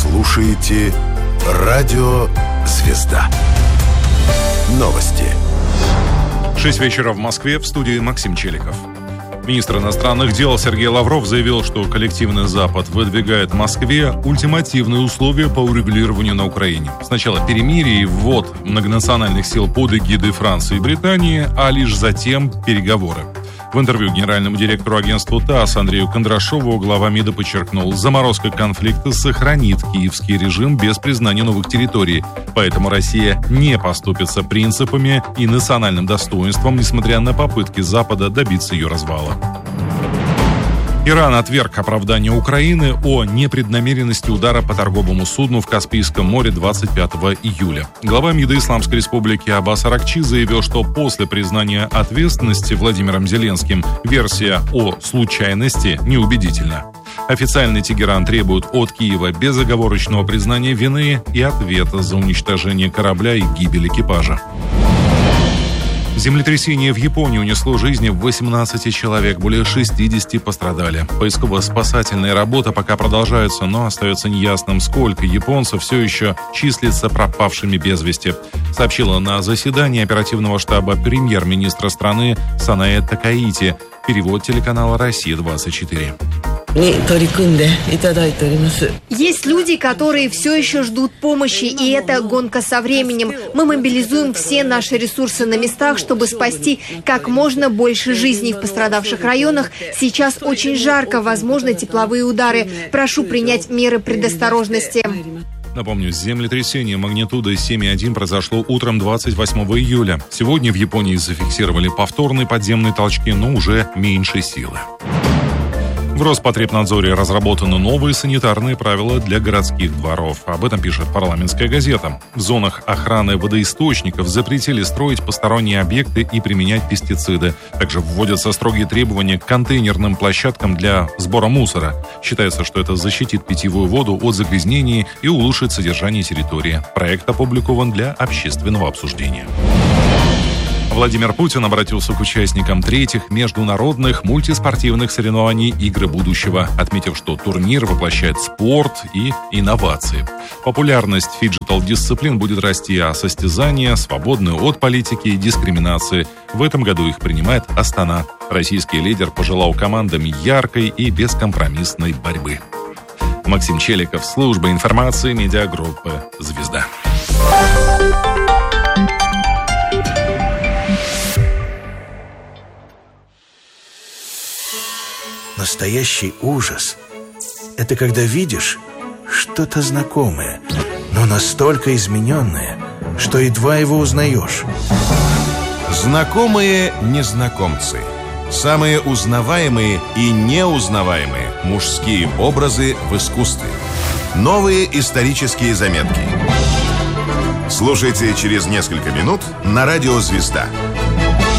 слушаете Радио «Звезда». Новости. 6 вечера в Москве, в студии Максим Челиков. Министр иностранных дел Сергей Лавров заявил, что коллективный Запад выдвигает Москве ультимативные условия по урегулированию на Украине. Сначала перемирие и ввод многонациональных сил под эгидой Франции и Британии, а лишь затем переговоры. В интервью генеральному директору агентства ТАСС Андрею Кондрашову глава МИДа подчеркнул, заморозка конфликта сохранит киевский режим без признания новых территорий. Поэтому Россия не поступится принципами и национальным достоинством, несмотря на попытки Запада добиться ее развала. Иран отверг оправдание Украины о непреднамеренности удара по торговому судну в Каспийском море 25 июля. Глава МИДа Исламской Республики Аббас Аракчи заявил, что после признания ответственности Владимиром Зеленским версия о случайности неубедительна. Официальный Тегеран требует от Киева безоговорочного признания вины и ответа за уничтожение корабля и гибель экипажа. Землетрясение в Японии унесло жизни 18 человек, более 60 пострадали. Поисково-спасательная работа пока продолжается, но остается неясным, сколько японцев все еще числится пропавшими без вести, сообщила на заседании оперативного штаба премьер-министра страны Санае Такаити. Перевод телеканала «Россия-24». Есть люди, которые все еще ждут помощи, и это гонка со временем. Мы мобилизуем все наши ресурсы на местах, чтобы спасти как можно больше жизней в пострадавших районах. Сейчас очень жарко, возможны тепловые удары. Прошу принять меры предосторожности. Напомню, землетрясение магнитудой 7,1 произошло утром 28 июля. Сегодня в Японии зафиксировали повторные подземные толчки, но уже меньшей силы. В Роспотребнадзоре разработаны новые санитарные правила для городских дворов. Об этом пишет «Парламентская газета». В зонах охраны водоисточников запретили строить посторонние объекты и применять пестициды. Также вводятся строгие требования к контейнерным площадкам для сбора мусора. Считается, что это защитит питьевую воду от загрязнений и улучшит содержание территории. Проект опубликован для общественного обсуждения. Владимир Путин обратился к участникам третьих международных мультиспортивных соревнований «Игры будущего», отметив, что турнир воплощает спорт и инновации. Популярность фиджитал-дисциплин будет расти, а состязания свободны от политики и дискриминации. В этом году их принимает Астана. Российский лидер пожелал командам яркой и бескомпромиссной борьбы. Максим Челиков, служба информации, медиагруппы «Звезда». Настоящий ужас – это когда видишь что-то знакомое, но настолько измененное, что едва его узнаешь. Знакомые незнакомцы. Самые узнаваемые и неузнаваемые мужские образы в искусстве. Новые исторические заметки. Слушайте через несколько минут на радио «Звезда».